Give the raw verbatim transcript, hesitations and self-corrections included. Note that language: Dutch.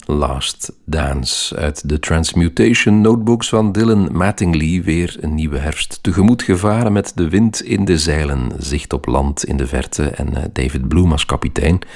Last Dance. Uit de Transmutation Notebooks van Dylan Mattingly weer een nieuwe herfst tegemoet gevaren met de wind in de zeilen, zicht op land in de verte en David Bloom als kapitein.